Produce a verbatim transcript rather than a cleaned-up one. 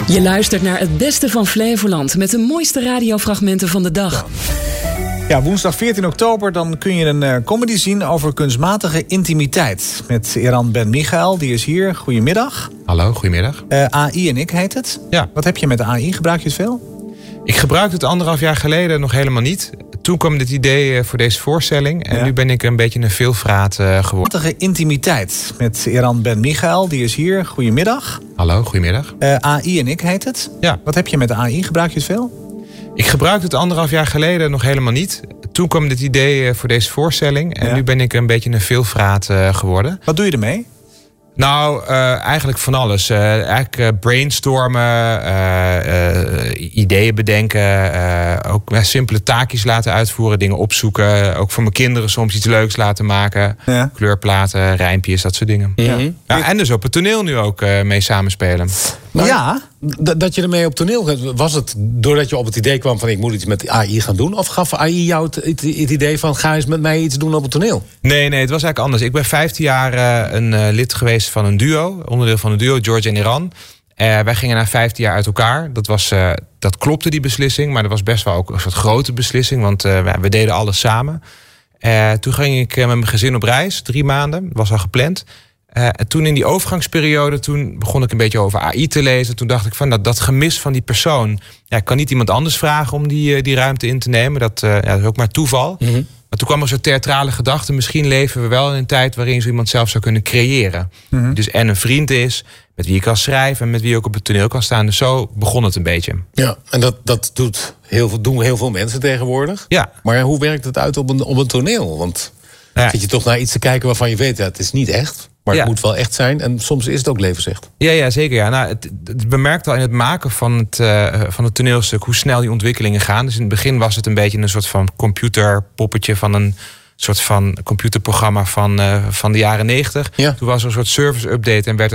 Je luistert naar het beste van Flevoland met de mooiste radiofragmenten van de dag. Ja, woensdag veertien oktober dan kun je een uh, comedy zien over kunstmatige intimiteit. Met Eran Ben Michael, die is hier. Goedemiddag. Hallo, goedemiddag. Uh, A I en ik heet het. Ja. Wat heb je met A I? Gebruik je het veel? Ik gebruikte het anderhalf jaar geleden nog helemaal niet. Toen kwam dit idee voor deze voorstelling. En ja. nu ben ik een beetje een veelvraat uh, geworden. Kunstmatige intimiteit met Eran Ben Michael, die is hier. Goedemiddag. Hallo, goedemiddag. Uh, A I en ik heet het. Ja. Wat heb je met A I? Gebruik je het veel? Ik gebruikte het anderhalf jaar geleden nog helemaal niet. Toen kwam dit idee voor deze voorstelling. En ja. nu ben ik een beetje een veelvraat uh, geworden. Wat doe je ermee? Nou, uh, eigenlijk van alles. Uh, eigenlijk uh, brainstormen, uh, uh, ideeën bedenken. Uh, ook uh, simpele taakjes laten uitvoeren, dingen opzoeken. Ook voor mijn kinderen soms iets leuks laten maken. Ja. Kleurplaten, rijmpjes, dat soort dingen. Mm-hmm. Ja, en dus op het toneel nu ook uh, mee samenspelen. Nou, ja, d- dat je ermee op toneel gaat. Was het doordat je op het idee kwam van ik moet iets met A I gaan doen? Of gaf A I jou het, het, het idee van ga eens met mij iets doen op het toneel? Nee, nee, het was eigenlijk anders. Ik ben vijftien jaar uh, een uh, lid geweest van een duo. Onderdeel van een duo, George en Eran. Uh, wij gingen na vijftien jaar uit elkaar. Dat, was, uh, dat klopte, die beslissing. Maar dat was best wel ook een soort grote beslissing. Want uh, we deden alles samen. Uh, toen ging ik uh, met mijn gezin op reis. Drie maanden. Dat was al gepland. Uh, en toen in die overgangsperiode, toen begon ik een beetje over A I te lezen. Toen dacht ik van dat, dat gemis van die persoon. Ja, ik kan niet iemand anders vragen om die, uh, die ruimte in te nemen. Dat, uh, ja, dat is ook maar toeval. Mm-hmm. Maar toen kwam er zo'n theatrale gedachte. Misschien leven we wel in een tijd waarin zo iemand zelf zou kunnen creëren. Mm-hmm. Dus en een vriend is, met wie je kan schrijven en met wie je ook op het toneel kan staan. Dus zo begon het een beetje. Ja, en dat, dat doet heel veel, doen heel veel mensen tegenwoordig. Ja. Maar hoe werkt het uit op een, op een toneel? Want ja. zit je toch naar iets te kijken waarvan je weet, ja, het is niet echt. Maar het ja. moet wel echt zijn. En soms is het ook levensecht. Ja, ja zeker. Ja. Nou, het, het bemerkt al in het maken van het, uh, van het toneelstuk hoe snel die ontwikkelingen gaan. Dus in het begin was het een beetje een soort van computerpoppetje van een soort van computerprogramma van, uh, van de jaren negentig. Ja. Toen was er een soort service update en werd